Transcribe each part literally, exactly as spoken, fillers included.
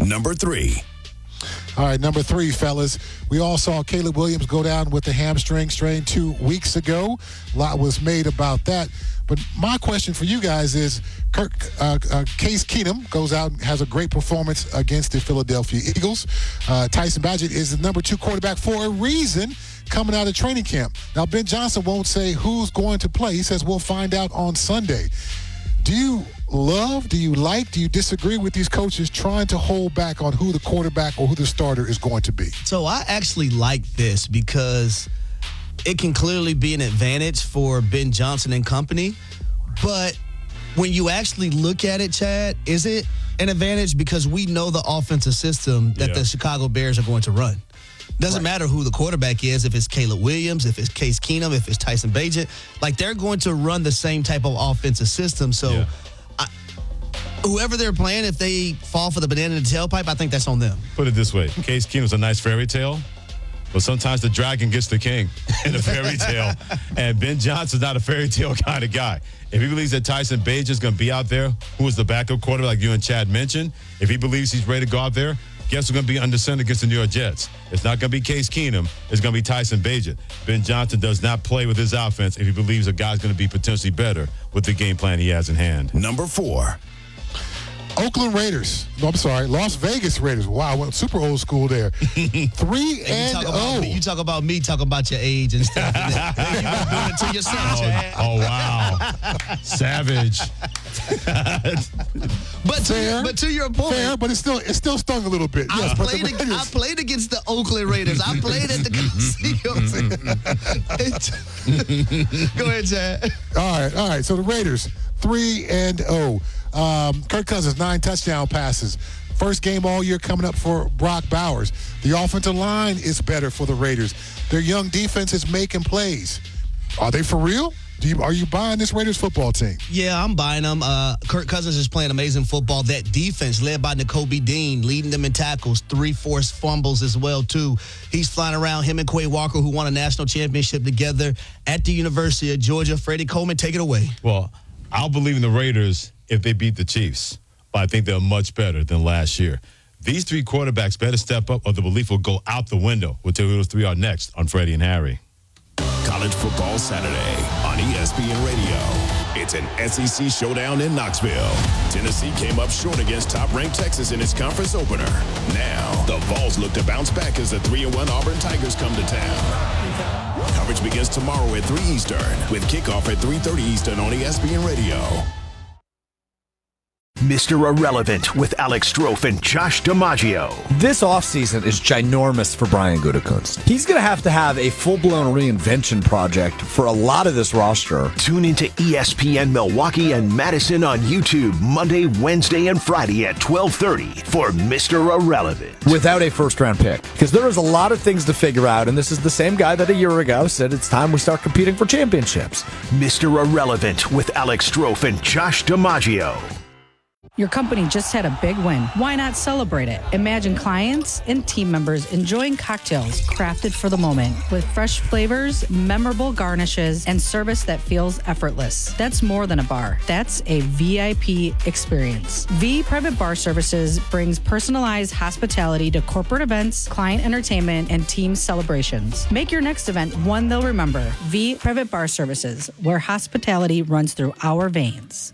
Number three. All right, number three, fellas. We all saw Caleb Williams go down with the hamstring strain two weeks ago. A lot was made about that. But my question for you guys is, Kirk, uh, uh, Case Keenum goes out and has a great performance against the Philadelphia Eagles. Uh, Tyson Bagent is the number two quarterback for a reason coming out of training camp. Now, Ben Johnson won't say who's going to play. He says we'll find out on Sunday. Do you love, do you like, do you disagree with these coaches trying to hold back on who the quarterback or who the starter is going to be? So I actually like this because it can clearly be an advantage for Ben Johnson and company. But when you actually look at it, Chad, is it an advantage? Because we know the offensive system that yeah. the Chicago Bears are going to run. Doesn't right. matter who the quarterback is, if it's Caleb Williams, if it's Case Keenum, if it's Tyson Bagent. Like, they're going to run the same type of offensive system. So yeah. I, whoever they're playing, if they fall for the banana in the tailpipe, I think that's on them. Put it this way. Case Keenum's a nice fairy tale, but sometimes the dragon gets the king in a fairy tale. And Ben Johnson's not a fairy tale kind of guy. If he believes that Tyson Bagent is going to be out there, who is the backup quarterback like you and Chad mentioned, if he believes he's ready to go out there, guess who's going to be under center against the New York Jets? It's not going to be Case Keenum. It's going to be Tyson Bagent. Ben Johnson does not play with his offense if he believes a guy's going to be potentially better with the game plan he has in hand. Number four. Oakland Raiders. No, I'm sorry. Las Vegas Raiders. Wow, I went super old school there. Three and oh. You talk about me, talk about your age and stuff. And then, then you been doing it to yourself, oh, Chad. Oh, wow. Savage. but, to, but to your point. Fair, but it still it still stung a little bit. I, yes, played, but the I played against the Oakland Raiders. I played at the Coliseum. Go ahead, Chad. All right, all right. So the Raiders, three and oh. Um, Kirk Cousins, nine touchdown passes. First game all year coming up for Brock Bowers. The offensive line is better for the Raiders. Their young defense is making plays. Are they for real? Do you, are you buying this Raiders football team? Yeah, I'm buying them. Uh, Kirk Cousins is playing amazing football. That defense, led by Nakobe Dean, leading them in tackles, three forced fumbles as well, too. He's flying around, him and Quay Walker, who won a national championship together at the University of Georgia. Freddie Coleman, take it away. Well, I'll believe in the Raiders if they beat the Chiefs, but I think they're much better than last year. These three quarterbacks better step up or the belief will go out the window. We'll tell you who those three are next on Freddie and Harry. College Football Saturday on E S P N Radio. It's an S E C showdown in Knoxville. Tennessee came up short against top-ranked Texas in its conference opener. Now, the Vols look to bounce back as the three and one Auburn Tigers come to town. Coverage begins tomorrow at three Eastern with kickoff at three thirty Eastern on E S P N Radio. Mister Irrelevant with Alex Strofe and Josh DiMaggio. This offseason is ginormous for Brian Gutekunst. He's going to have to have a full-blown reinvention project for a lot of this roster. Tune into E S P N Milwaukee and Madison on YouTube Monday, Wednesday, and Friday at twelve thirty for Mister Irrelevant. Without a first-round pick. Because there is a lot of things to figure out, and this is the same guy that a year ago said it's time we start competing for championships. Mister Irrelevant with Alex Strofe and Josh DiMaggio. Your company just had a big win. Why not celebrate it? Imagine clients and team members enjoying cocktails crafted for the moment with fresh flavors, memorable garnishes, and service that feels effortless. That's more than a bar. That's a V I P experience. V Private Bar Services brings personalized hospitality to corporate events, client entertainment, and team celebrations. Make your next event one they'll remember. V Private Bar Services, where hospitality runs through our veins.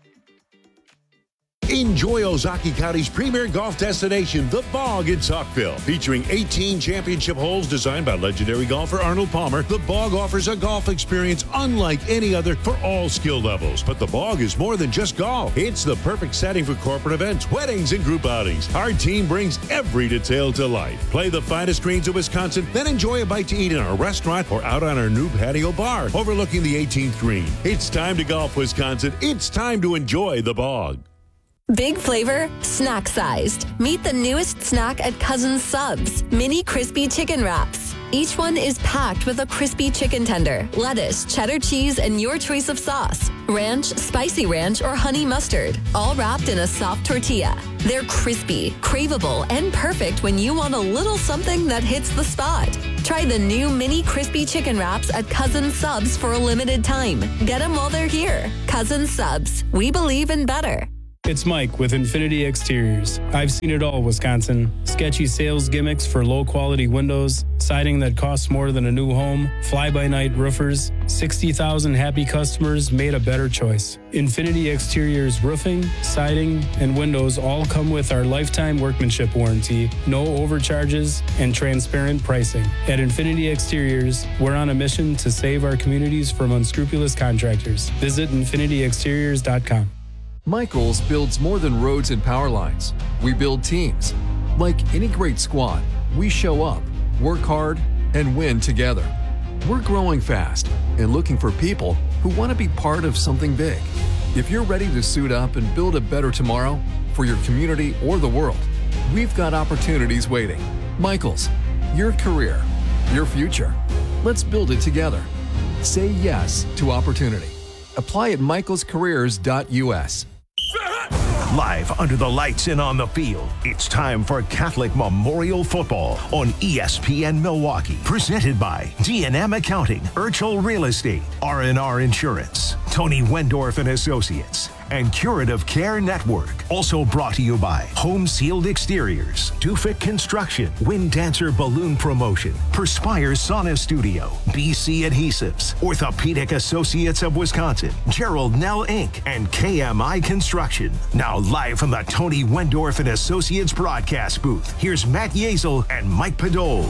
Enjoy Ozaukee County's premier golf destination, The Bog in Saukville. Featuring eighteen championship holes designed by legendary golfer Arnold Palmer, The Bog offers a golf experience unlike any other for all skill levels. But The Bog is more than just golf. It's the perfect setting for corporate events, weddings, and group outings. Our team brings every detail to life. Play the finest greens of Wisconsin, then enjoy a bite to eat in our restaurant or out on our new patio bar overlooking the eighteenth green. It's time to golf, Wisconsin. It's time to enjoy The Bog. Big flavor, snack sized. Meet the newest snack at Cousins Subs, mini crispy chicken wraps. Each one is packed with a crispy chicken tender, lettuce, cheddar cheese, and your choice of sauce. Ranch, spicy ranch, or honey mustard, all wrapped in a soft tortilla. They're crispy, craveable, and perfect when you want a little something that hits the spot. Try the new mini crispy chicken wraps at Cousins Subs for a limited time. Get them while they're here. Cousins Subs. We believe in better. It's Mike with Infinity Exteriors. I've seen it all, Wisconsin. Sketchy sales gimmicks for low-quality windows, siding that costs more than a new home, fly-by-night roofers. sixty thousand happy customers made a better choice. Infinity Exteriors roofing, siding, and windows all come with our lifetime workmanship warranty, no overcharges, and transparent pricing. At Infinity Exteriors, we're on a mission to save our communities from unscrupulous contractors. Visit infinity exteriors dot com. Michaels builds more than roads and power lines. We build teams. Like any great squad, we show up, work hard, and win together. We're growing fast and looking for people who want to be part of something big. If you're ready to suit up and build a better tomorrow for your community or the world, we've got opportunities waiting. Michaels, your career, your future. Let's build it together. Say yes to opportunity. Apply at michaels careers dot u s. Live under the lights and on the field, it's time for Catholic Memorial Football on E S P N Milwaukee. Presented by D and M Accounting, Urchel Real Estate, R and R Insurance, Tony Wendorf and Associates, and Curative Care Network. Also brought to you by Home Sealed Exteriors, Dufit Construction, Wind Dancer Balloon Promotion, Perspire Sauna Studio, B C Adhesives, Orthopedic Associates of Wisconsin, Gerald Nell Incorporated, and K M I Construction. Now live from the Tony Wendorf and Associates broadcast booth, here's Matt Yazel and Mike Podol.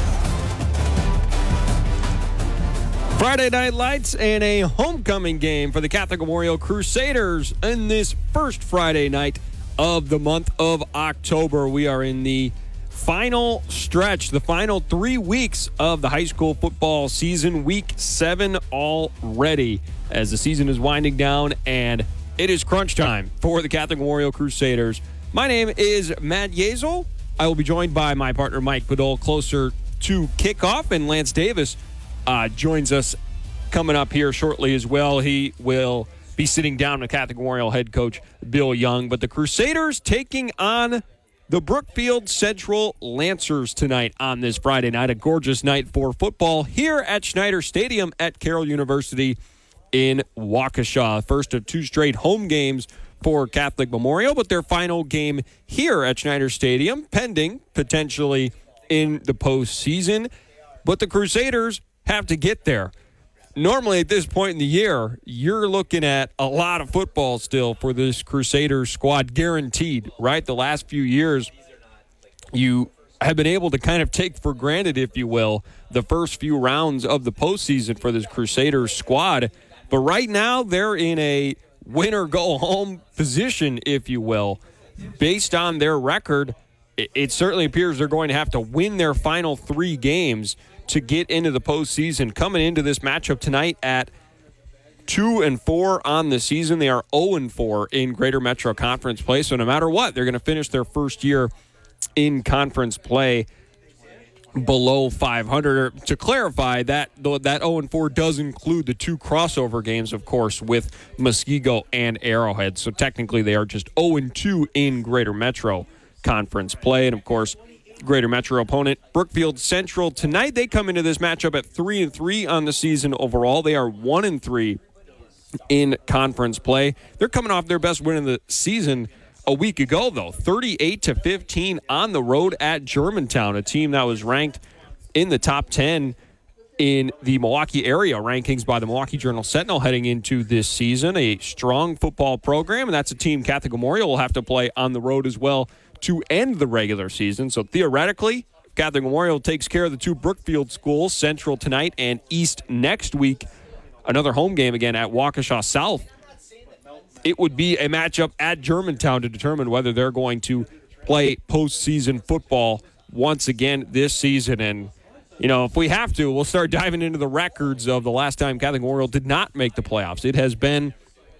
Friday Night Lights and a homecoming game for the Catholic Memorial Crusaders in this first Friday night of the month of October. We are in the final stretch, the final three weeks of the high school football season, week seven already, as the season is winding down and it is crunch time for the Catholic Memorial Crusaders. My name is Matt Yazel. I will be joined by my partner Mike Podol closer to kickoff, and Lance Davis Uh, joins us coming up here shortly as well. He will be sitting down with Catholic Memorial head coach Bill Young. But the Crusaders taking on the Brookfield Central Lancers tonight on this Friday night. A gorgeous night for football here at Schneider Stadium at Carroll University in Waukesha. First of two straight home games for Catholic Memorial, but their final game here at Schneider Stadium, pending potentially in the postseason. But the Crusaders have to get there. Normally at this point in the year, you're looking at a lot of football still for this Crusaders squad, guaranteed, right? The last few years, you have been able to kind of take for granted, if you will, the first few rounds of the postseason for this Crusaders squad. But right now, they're in a win-or-go-home position, if you will. Based on their record, it certainly appears they're going to have to win their final three games to get into the postseason. Coming into this matchup tonight at two and four on the season, they are zero and four in Greater Metro Conference play. So no matter what, they're going to finish their first year in conference play below five hundred. To clarify, that that zero and four does include the two crossover games, of course, with Muskego and Arrowhead. So technically, they are just zero and two in Greater Metro Conference play, and of course, Greater Metro opponent Brookfield Central tonight. They come into this matchup at three and three on the season overall. They are one and three in conference play. They're coming off their best win of the season a week ago, though, thirty-eight to fifteen on the road at Germantown, a team that was ranked in the top ten in the Milwaukee area rankings by the Milwaukee Journal Sentinel heading into this season. A strong football program, and that's a team Catholic Memorial will have to play on the road as well to end the regular season. So theoretically, Catholic Memorial takes care of the two Brookfield schools, Central tonight and East next week. Another home game again at Waukesha South. It would be a matchup at Germantown to determine whether they're going to play postseason football once again this season. And, you know, if we have to, we'll start diving into the records of the last time Catholic Memorial did not make the playoffs. It has been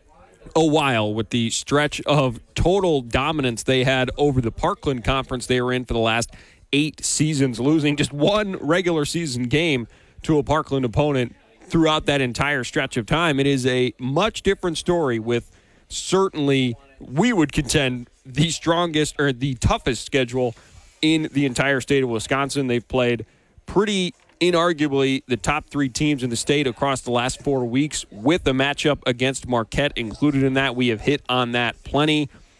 a while with the stretch of total dominance they had over the Parkland Conference they were in for the last eight seasons, losing just one regular season game to a Parkland opponent throughout that entire stretch of time. It is a much different story with certainly, we would contend, the strongest or the toughest schedule in the entire state of Wisconsin. They've played pretty inarguably the top three teams in the state across the last four weeks, with a matchup against Marquette included in that. We have hit on that plenty.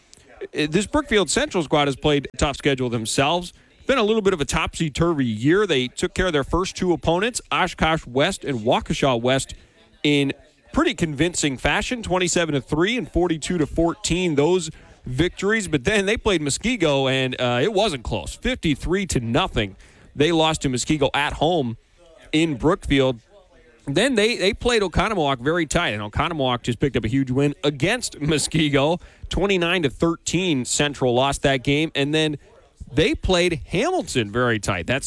this Brookfield Central squad has played a tough schedule themselves. Been a little bit of a topsy-turvy year. They took care of their first two opponents, Oshkosh West and Waukesha West, in pretty convincing fashion, twenty-seven to three and forty-two to fourteen. Those victories, but then they played Muskego, and uh, it wasn't close, fifty-three to nothing. They lost to Muskego at home in Brookfield. Then they, they played Oconomowoc very tight, and Oconomowoc just picked up a huge win against Muskego, twenty-nine to thirteen. Central lost that game, and then they played Hamilton very tight. That's